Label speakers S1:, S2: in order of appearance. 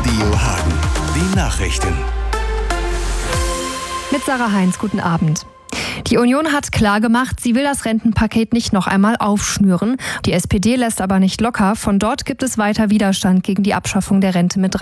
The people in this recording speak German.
S1: Radio Hagen, die Nachrichten.
S2: Mit Sarah Heinz, guten Abend. Die Union hat klargemacht, sie will das Rentenpaket nicht noch einmal aufschnüren. Die SPD lässt aber nicht locker. Von dort gibt es weiter Widerstand gegen die Abschaffung der Rente mit